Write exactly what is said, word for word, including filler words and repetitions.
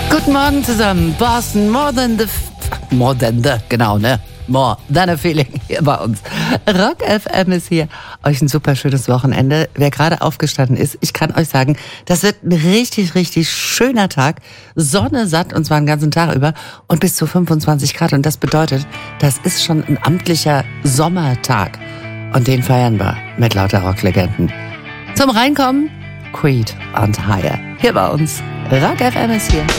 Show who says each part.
Speaker 1: Guten Morgen zusammen. Boston, more than the... F- more than the, genau, ne? More than a feeling hier bei uns. Rock F M ist hier. Euch ein super schönes Wochenende. Wer gerade aufgestanden ist, ich kann euch sagen, das wird ein richtig, richtig schöner Tag. Sonne satt und zwar den ganzen Tag über und bis zu fünfundzwanzig Grad. Und das bedeutet, das ist schon ein amtlicher Sommertag. Und den feiern wir mit lauter Rocklegenden. Zum Reinkommen, Creed und Higher. Hier bei uns. Rock F M ist hier.